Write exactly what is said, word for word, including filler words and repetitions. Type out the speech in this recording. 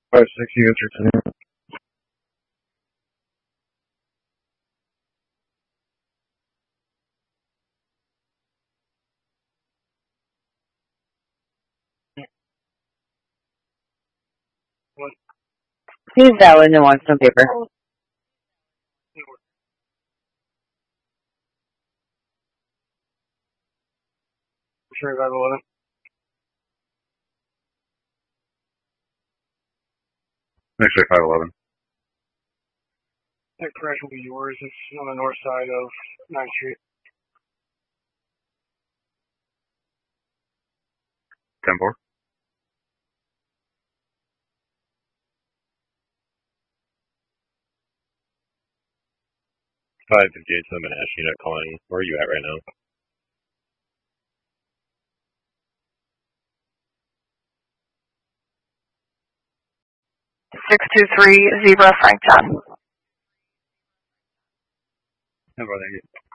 five six, you answer to He's valid and wants some paper. Sure, five eleven. Actually, five eleven. That crash will be yours. It's on the north side of ninth Street. ten four. five fifty-eight to the Monash unit calling. Where are you at right now? six two three, Zebra, Frank John. How about that?